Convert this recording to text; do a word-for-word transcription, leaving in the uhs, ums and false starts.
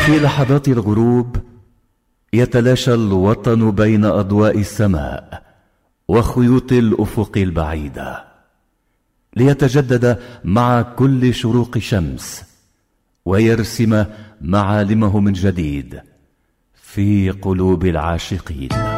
في لحظات الغروب يتلاشى الوطن بين أضواء السماء وخيوط الأفق البعيدة، ليتجدد مع كل شروق شمس ويرسم معالمه من جديد في قلوب العاشقين.